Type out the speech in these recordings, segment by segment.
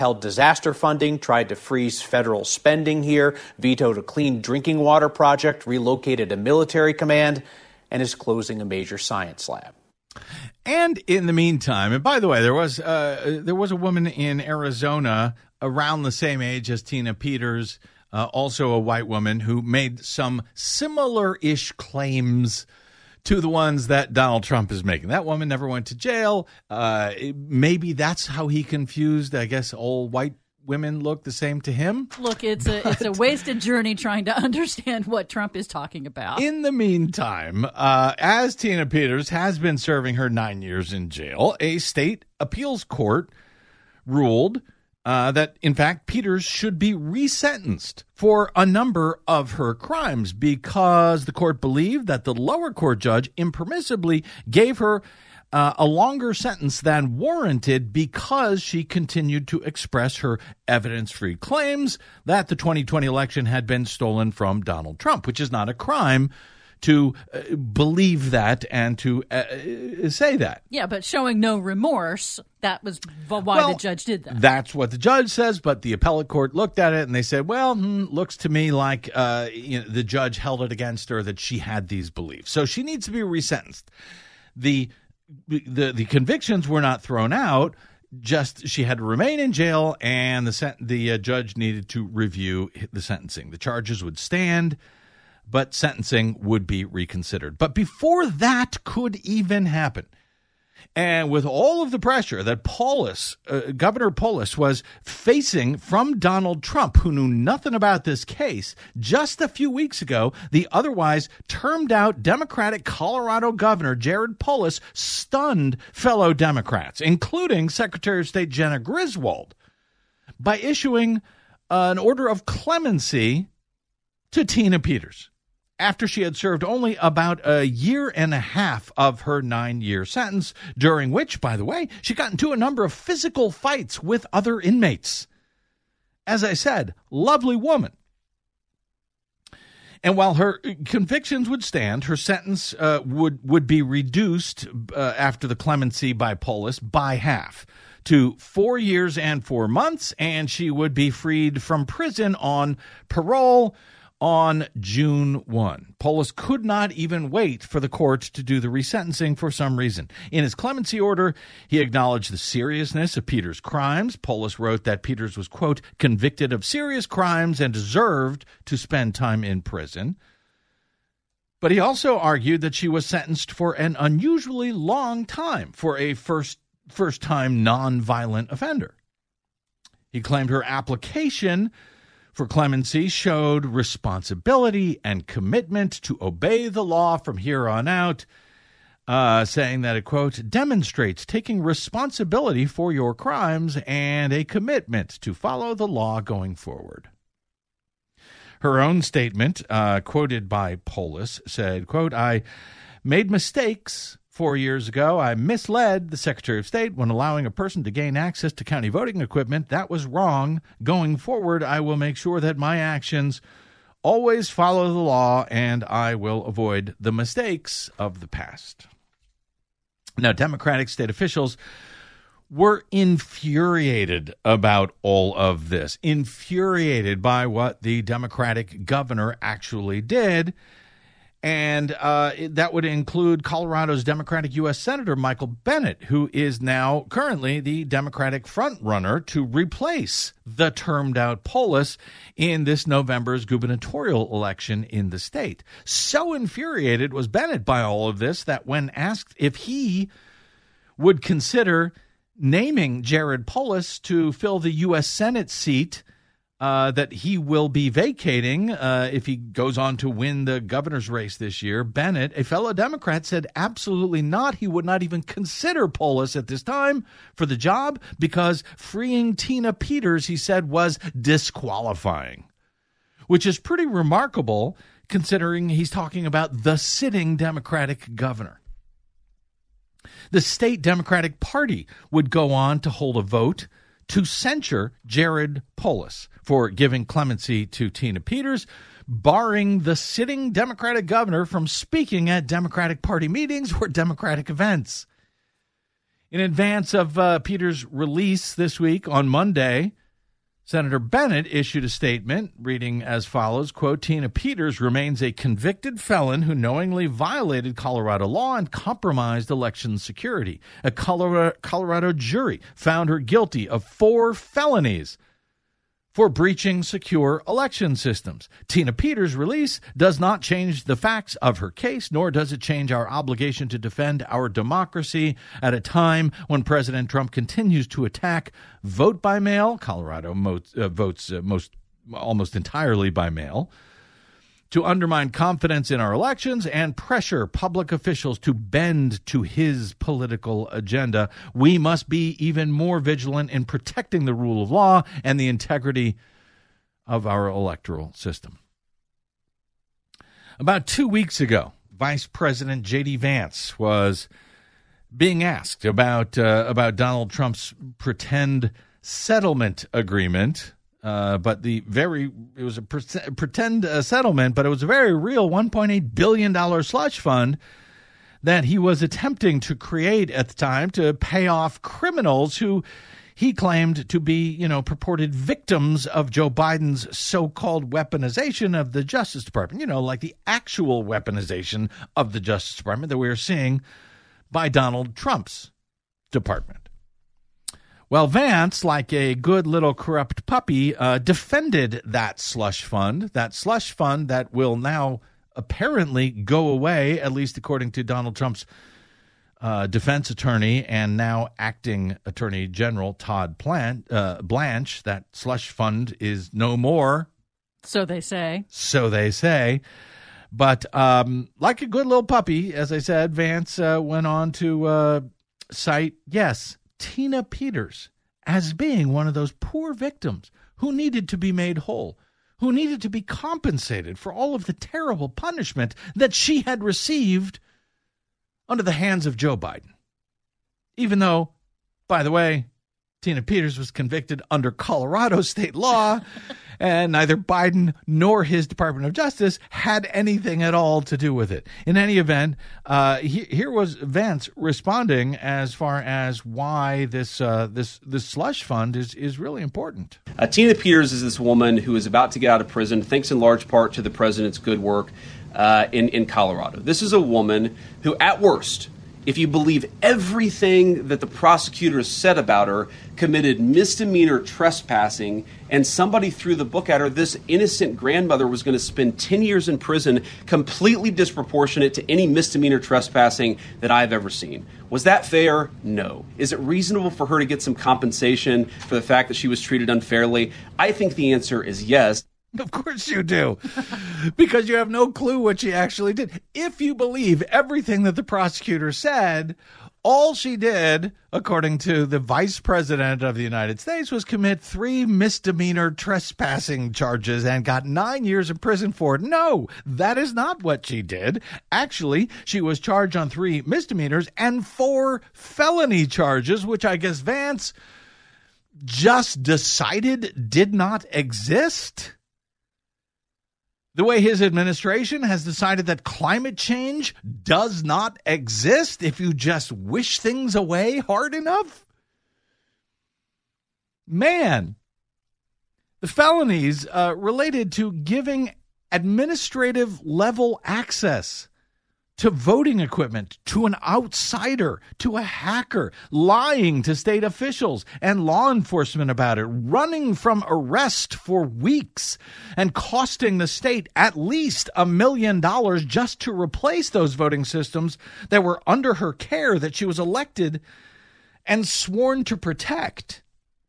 held disaster funding, tried to freeze federal spending here, vetoed a clean drinking water project, relocated a military command, and is closing a major science lab. And in the meantime, and by the way, there was a woman in Arizona around the same age as Tina Peters, also a white woman, who made some similar-ish claims to the ones that Donald Trump is making. That woman never went to jail. Maybe that's how he confused, I guess, all white women look the same to him. Look, it's a wasted journey trying to understand what Trump is talking about. In the meantime, as Tina Peters has been serving her 9 years in jail, a state appeals court ruled that, in fact, Peters should be resentenced for a number of her crimes because the court believed that the lower court judge impermissibly gave her a longer sentence than warranted because she continued to express her evidence-free claims that the 2020 election had been stolen from Donald Trump, which is not a crime to believe that and to say that. Yeah, but showing no remorse, that was why the judge did that. That's what the judge says, but the appellate court looked at it and they said, well, looks to me like the judge held it against her that she had these beliefs. So she needs to be resentenced. The convictions were not thrown out, just she had to remain in jail, and the judge needed to review the sentencing. The charges would stand, but sentencing would be reconsidered. But before that could even happen, and with all of the pressure that Governor Polis was facing from Donald Trump, who knew nothing about this case, just a few weeks ago, the otherwise termed out Democratic Colorado Governor Jared Polis stunned fellow Democrats, including Secretary of State Jena Griswold, by issuing an order of clemency to Tina Peters after she had served only about a year and a half of her 9-year sentence, during which, by the way, she got into a number of physical fights with other inmates. As I said, lovely woman. And while her convictions would stand, her sentence would be reduced after the clemency by Polis by half to 4 years and 4 months, and she would be freed from prison on parole on June 1. Polis could not even wait for the court to do the resentencing for some reason. In his clemency order, he acknowledged the seriousness of Peters' crimes. Polis wrote that Peters was, quote, convicted of serious crimes and deserved to spend time in prison. But he also argued that she was sentenced for an unusually long time for a first-time nonviolent offender. He claimed her application for clemency showed responsibility and commitment to obey the law from here on out, saying that it, quote, demonstrates taking responsibility for your crimes and a commitment to follow the law going forward. Her own statement, quoted by Polis, said, quote, I made mistakes 4 years ago. I misled the Secretary of State when allowing a person to gain access to county voting equipment. That was wrong. Going forward, I will make sure that my actions always follow the law, and I will avoid the mistakes of the past. Now, Democratic state officials were infuriated about all of this, infuriated by what the Democratic governor actually did. And that would include Colorado's Democratic U.S. Senator Michael Bennet, who is now currently the Democratic frontrunner to replace the termed-out Polis in this November's gubernatorial election in the state. So infuriated was Bennet by all of this that when asked if he would consider naming Jared Polis to fill the U.S. Senate seat that he will be vacating if he goes on to win the governor's race this year, Bennet, a fellow Democrat, said absolutely not. He would not even consider Polis at this time for the job because freeing Tina Peters, he said, was disqualifying, which is pretty remarkable considering he's talking about the sitting Democratic governor. The state Democratic Party would go on to hold a vote to censure Jared Polis for giving clemency to Tina Peters, barring the sitting Democratic governor from speaking at Democratic Party meetings or Democratic events. In advance of Peters' release this week on Monday, Senator Bennett issued a statement reading as follows, quote, Tina Peters remains a convicted felon who knowingly violated Colorado law and compromised election security. A Colorado jury found her guilty of 4 felonies for breaching secure election systems. Tina Peters' release does not change the facts of her case, nor does it change our obligation to defend our democracy at a time when President Trump continues to attack vote by mail. Colorado votes almost entirely by mail, to undermine confidence in our elections and pressure public officials to bend to his political agenda. We must be even more vigilant in protecting the rule of law and the integrity of our electoral system. About 2 weeks ago, Vice President J.D. Vance was being asked about Donald Trump's pretend settlement agreement. But it was a pretend settlement, but it was a very real $1.8 billion slush fund that he was attempting to create at the time to pay off criminals who he claimed to be, purported victims of Joe Biden's so-called weaponization of the Justice Department, like the actual weaponization of the Justice Department that we are seeing by Donald Trump's department. Well, Vance, like a good little corrupt puppy, defended that slush fund that will now apparently go away, at least according to Donald Trump's defense attorney and now acting Attorney General Todd Blanche. That slush fund is no more. So they say. But like a good little puppy, as I said, Vance went on to cite, yes, Tina Peters as being one of those poor victims who needed to be made whole, who needed to be compensated for all of the terrible punishment that she had received under the hands of Joe Biden. Even though, by the way, Tina Peters was convicted under Colorado state law, and neither Biden nor his Department of Justice had anything at all to do with it. In any event, here was Vance responding as far as why this slush fund is really important. Tina Peters is this woman who is about to get out of prison, thanks in large part to the president's good work in Colorado. This is a woman who, at worst, if you believe everything that the prosecutors said about her, committed misdemeanor trespassing, and somebody threw the book at her, this innocent grandmother was going to spend 10 years in prison, completely disproportionate to any misdemeanor trespassing that I've ever seen. Was that fair? No. Is it reasonable for her to get some compensation for the fact that she was treated unfairly? I think the answer is yes. Of course you do, because you have no clue what she actually did. If you believe everything that the prosecutor said, all she did, according to the Vice President of the United States, was commit 3 misdemeanor trespassing charges and got 9 years in prison for it. No, that is not what she did. Actually, she was charged on 3 misdemeanors and 4 felony charges, which I guess Vance just decided did not exist. The way his administration has decided that climate change does not exist if you just wish things away hard enough. Man, the felonies related to giving administrative level access to voting equipment, to an outsider, to a hacker, lying to state officials and law enforcement about it, running from arrest for weeks, and costing the state at least $1 million just to replace those voting systems that were under her care, that she was elected and sworn to protect.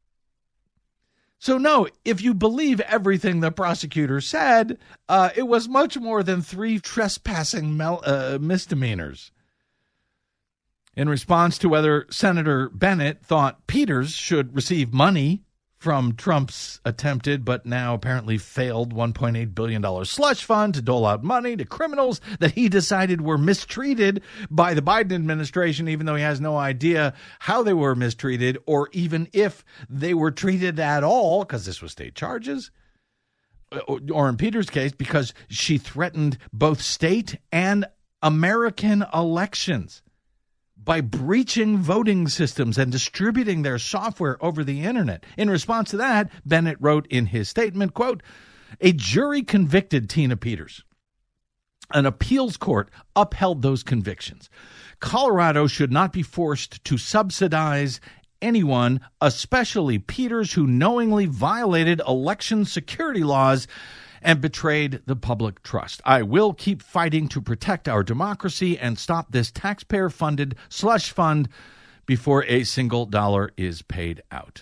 So no, if you believe everything the prosecutor said, it was much more than 3 trespassing misdemeanors. In response to whether Senator Bennett thought Peters should receive money from Trump's attempted but now apparently failed $1.8 billion slush fund to dole out money to criminals that he decided were mistreated by the Biden administration, even though he has no idea how they were mistreated or even if they were treated at all, because this was state charges, or in Peters' case, because she threatened both state and American elections by breaching voting systems and distributing their software over the internet. In response to that, Bennett wrote in his statement, quote, "A jury convicted Tina Peters. An appeals court upheld those convictions. Colorado should not be forced to subsidize anyone, especially Peters, who knowingly violated election security laws and betrayed the public trust. I will keep fighting to protect our democracy and stop this taxpayer-funded slush fund before a single dollar is paid out."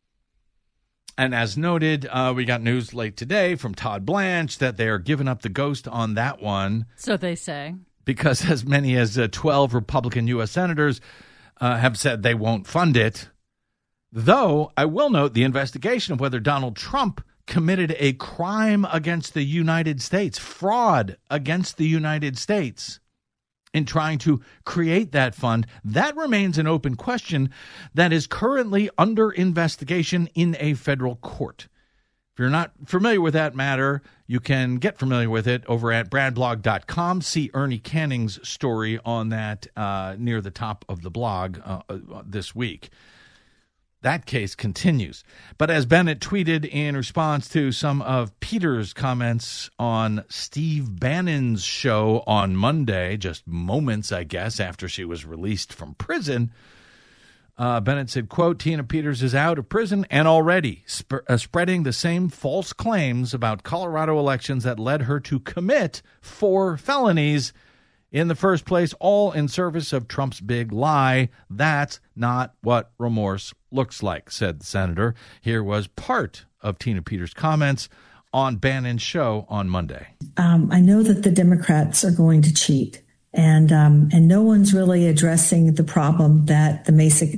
And as noted, we got news late today from Todd Blanche that they're giving up the ghost on that one. So they say. Because as many as 12 Republican U.S. senators have said they won't fund it. Though, I will note the investigation of whether Donald Trump committed a crime against the United States, fraud against the United States, in trying to create that fund, that remains an open question that is currently under investigation in a federal court. If you're not familiar with that matter, you can get familiar with it over at bradblog.com. See Ernie Canning's story on that near the top of the blog this week. That case continues. But as Bennett tweeted in response to some of Peter's comments on Steve Bannon's show on Monday, just moments, I guess, after she was released from prison, Bennett said, quote, "Tina Peters is out of prison and already spreading the same false claims about Colorado elections that led her to commit 4 felonies in the first place, all in service of Trump's big lie. That's not what remorse looks like," said the senator. Here was part of Tina Peters' comments on Bannon's show on Monday. I know that the Democrats are going to cheat. And no one's really addressing the problem that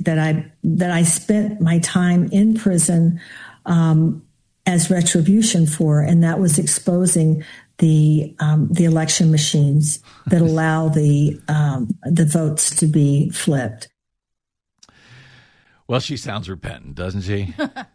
I spent my time in prison as retribution for, and that was exposing the election machines that allow the votes to be flipped. Well, she sounds repentant, doesn't she?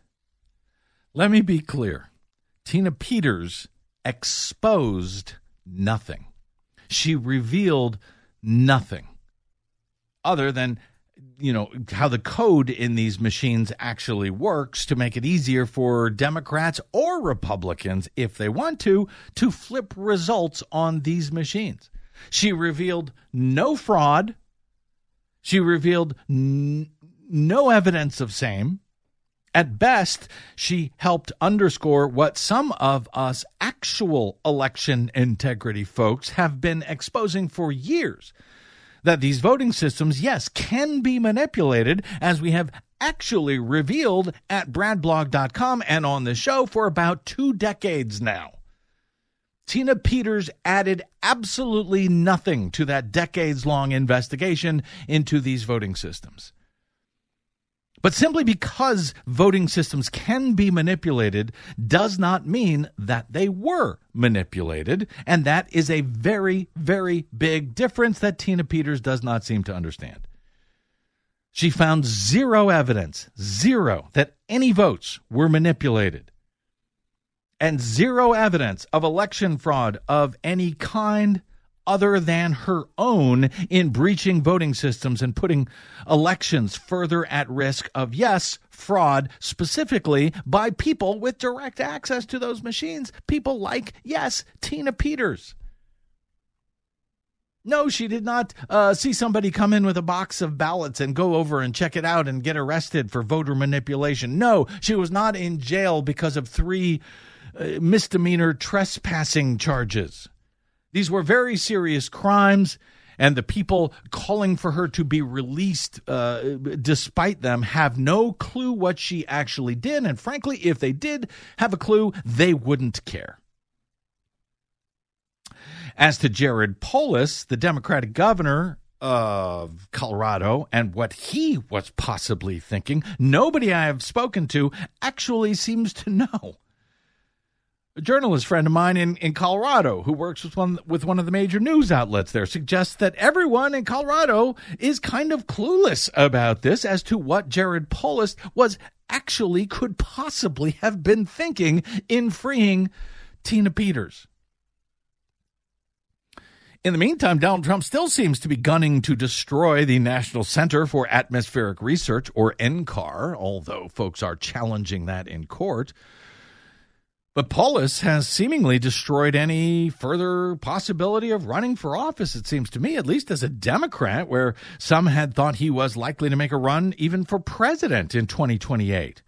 Let me be clear. Tina Peters exposed nothing. She revealed nothing other than, how the code in these machines actually works to make it easier for Democrats or Republicans, if they want to flip results on these machines. She revealed no fraud. She revealed no evidence of same. At best, she helped underscore what some of us actual election integrity folks have been exposing for years, that these voting systems, yes, can be manipulated, as we have actually revealed at bradblog.com and on the show for about 2 decades now. Tina Peters added absolutely nothing to that decades-long investigation into these voting systems. But simply because voting systems can be manipulated does not mean that they were manipulated. And that is a very, very big difference that Tina Peters does not seem to understand. She found zero evidence, that any votes were manipulated. And zero evidence of election fraud of any kind other than her own in breaching voting systems and putting elections further at risk of, yes, fraud, specifically by people with direct access to those machines. People like, yes, Tina Peters. No, she did not see somebody come in with a box of ballots and go over and check it out and get arrested for voter manipulation. No, she was not in jail because of 3 misdemeanor trespassing charges. These were very serious crimes, and the people calling for her to be released despite them have no clue what she actually did. And frankly, if they did have a clue, they wouldn't care. As to Jared Polis, the Democratic governor of Colorado, and what he was possibly thinking, nobody I have spoken to actually seems to know. A journalist friend of mine in Colorado who works with one of the major news outlets there suggests that everyone in Colorado is kind of clueless about this as to what Jared Polis could possibly have been thinking in freeing Tina Peters. In the meantime, Donald Trump still seems to be gunning to destroy the National Center for Atmospheric Research, or NCAR, although folks are challenging that in court. But Polis has seemingly destroyed any further possibility of running for office, it seems to me, at least as a Democrat, where some had thought he was likely to make a run even for president in 2028.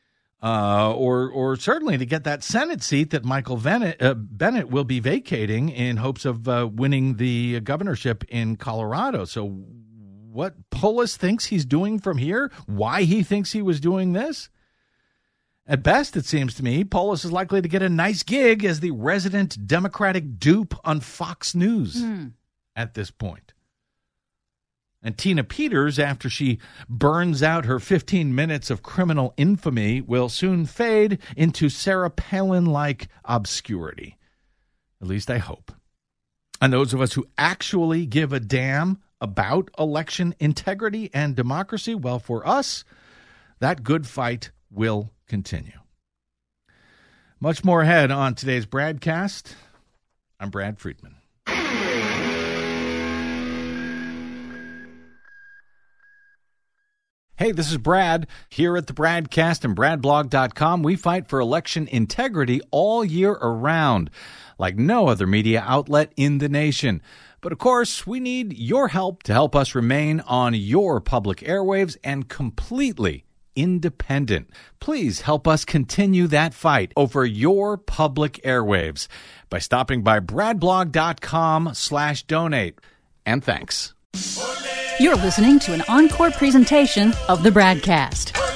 Or certainly to get that Senate seat that Michael Bennett will be vacating in hopes of winning the governorship in Colorado. So what Polis thinks he's doing from here, why he thinks he was doing this? At best, it seems to me, Polis is likely to get a nice gig as the resident Democratic dupe on Fox News at this point. And Tina Peters, after she burns out her 15 minutes of criminal infamy, will soon fade into Sarah Palin-like obscurity. At least I hope. And those of us who actually give a damn about election integrity and democracy, well, for us, that good fight will continue. Much more ahead on today's BradCast. I'm Brad Friedman. Hey, this is Brad. Here at the BradCast and BradBlog.com, we fight for election integrity all year around, like no other media outlet in the nation. But of course, we need your help to help us remain on your public airwaves and completely independent. Please help us continue that fight over your public airwaves by stopping by BradBlog.com/donate. And thanks. You're listening to an encore presentation of the BradCast.